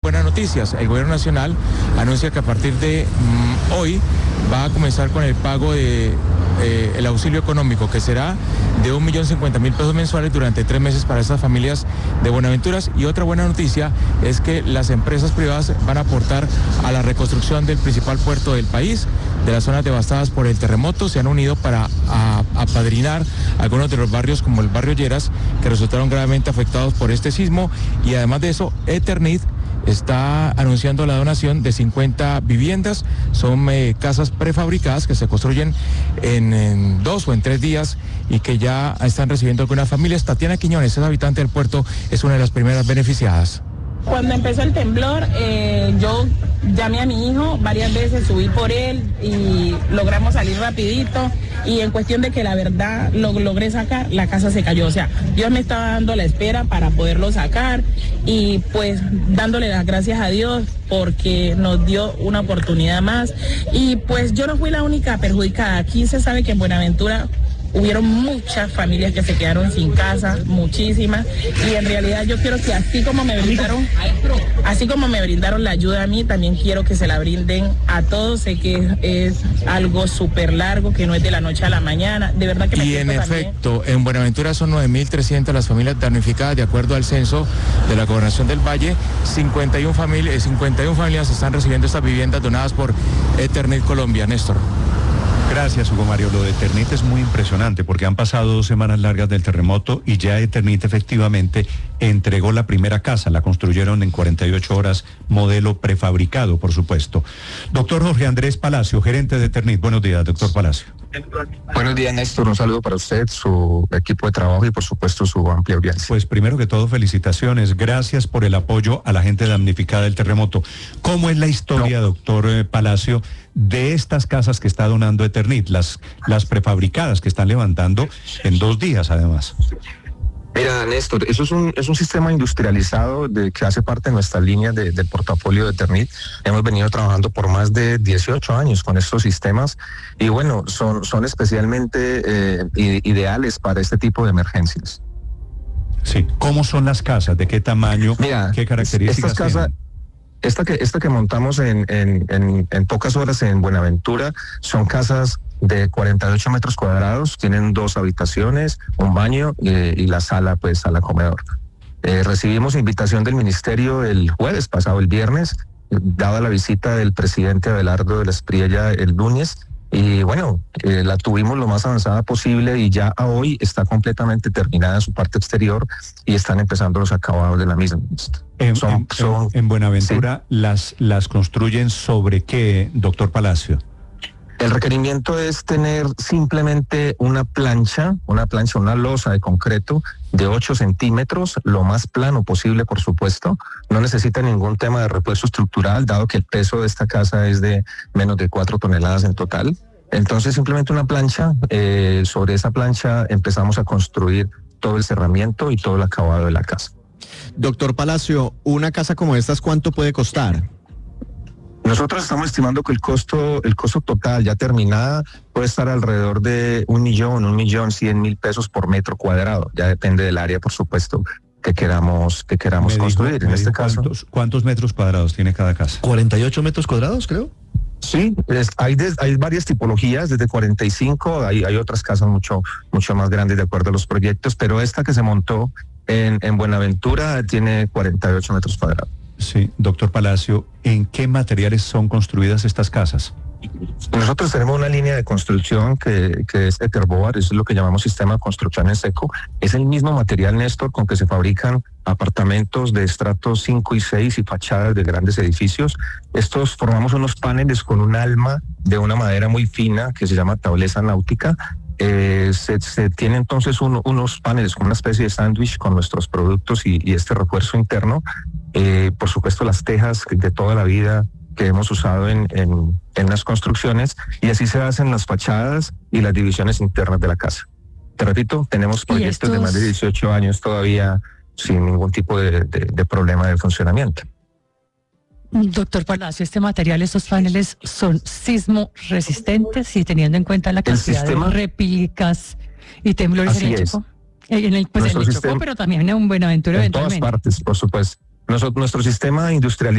buenas noticias. El gobierno nacional anuncia que a partir de hoy va a comenzar con el pago de el auxilio económico, que será de 1.050.000 pesos mensuales durante 3 meses para esas familias de Buenaventura's. Y otra buena noticia es que las empresas privadas van a aportar a la reconstrucción del principal puerto del país, de las zonas devastadas por el terremoto. Se han unido para apadrinar algunos de los barrios, como el barrio Lleras, que resultaron gravemente afectados por este sismo. Y además de eso, Eternit está anunciando la donación de 50 viviendas. Son casas prefabricadas que se construyen en 2 o en 3 días y que ya están recibiendo algunas familias. Tatiana Quiñones, es habitante del puerto, es una de las primeras beneficiadas. Cuando empezó el temblor, yo llamé a mi hijo varias veces, subí por él y logramos salir rapidito, y en cuestión de que la verdad lo logré sacar, la casa se cayó. O sea, Dios me estaba dando la espera para poderlo sacar, y pues dándole las gracias a Dios porque nos dio una oportunidad más. Y pues yo no fui la única perjudicada. Aquí se sabe que en Buenaventura hubieron muchas familias que se quedaron sin casa, muchísimas, y en realidad yo quiero que así como me brindaron la ayuda a mí, también quiero que se la brinden a todos. Sé que es algo súper largo, que no es de la noche a la mañana, de verdad que me siento en efecto, en Buenaventura son 9.300 las familias damnificadas, de acuerdo al censo de la Gobernación del Valle. 51 familias están recibiendo estas viviendas donadas por Eternit Colombia. Néstor. Gracias, Hugo Mario. Lo de Eternit es muy impresionante porque han pasado 2 semanas largas del terremoto y ya Eternit efectivamente entregó la primera casa. La construyeron en 48 horas, modelo prefabricado, por supuesto. Doctor Jorge Andrés Palacio, gerente de Eternit. Buenos días, doctor Palacio. Buenos días, Néstor. Un saludo para usted, su equipo de trabajo y por supuesto su amplia audiencia. Pues primero que todo, felicitaciones. Gracias por el apoyo a la gente damnificada del terremoto. ¿Cómo es la historia, doctor Palacio, de estas casas que está donando Eternit, las prefabricadas que están levantando en 2 días además? Mira, Néstor, eso es un sistema industrializado que hace parte de nuestra línea del portafolio de Eternit. Hemos venido trabajando por más de 18 años con estos sistemas y bueno, son especialmente ideales para este tipo de emergencias. Sí, ¿cómo son las casas? ¿De qué tamaño? Mira, ¿qué características tienen? Esta que montamos en pocas horas en Buenaventura son casas de 48 metros cuadrados, tienen 2 habitaciones, un baño y la sala, pues sala comedor. Recibimos invitación del ministerio el jueves pasado, el viernes, dada la visita del presidente Abelardo de la Espriella el lunes, y bueno, la tuvimos lo más avanzada posible y ya a hoy está completamente terminada su parte exterior y están empezando los acabados de la misma. En Buenaventura, sí. ¿Las construyen sobre qué, doctor Palacio? El requerimiento es tener simplemente una losa de concreto de 8 centímetros, lo más plano posible, por supuesto. No necesita ningún tema de repuesto estructural, dado que el peso de esta casa es de menos de 4 toneladas en total. Entonces, simplemente una plancha. Sobre esa plancha empezamos a construir todo el cerramiento y todo el acabado de la casa. Doctor Palacio, una casa como estas, ¿cuánto puede costar? Nosotros estamos estimando que el costo total ya terminada puede estar alrededor de 1.100.000 pesos por metro cuadrado. Ya depende del área, por supuesto, que queramos construir. En este caso, ¿cuántos metros cuadrados tiene cada casa? 48 metros cuadrados, creo. Sí, hay varias tipologías, desde 45, hay otras casas mucho más grandes de acuerdo a los proyectos, pero esta que se montó en Buenaventura tiene 48 metros cuadrados. Sí, doctor Palacio, ¿en qué materiales son construidas estas casas? Nosotros tenemos una línea de construcción que es Eterboard, eso es lo que llamamos sistema de construcción en seco. Es el mismo material, Néstor, con que se fabrican apartamentos de estratos 5 y 6 y fachadas de grandes edificios. Estos formamos unos paneles con un alma de una madera muy fina que se llama tableza náutica. Se tiene entonces unos paneles con una especie de sándwich con nuestros productos y este refuerzo interno. Por supuesto, las tejas de toda la vida que hemos usado en las construcciones, y así se hacen las fachadas y las divisiones internas de la casa. Te repito, tenemos proyectos de más de 18 años todavía sin ningún tipo de problema de funcionamiento. Doctor Palacio, ¿este material, estos paneles son sismo resistentes y teniendo en cuenta la cantidad de réplicas y temblores en el Chocó? En el Chocó, pero también en Buenaventura en eventualmente. En todas partes, por supuesto. Nuestro sistema industrial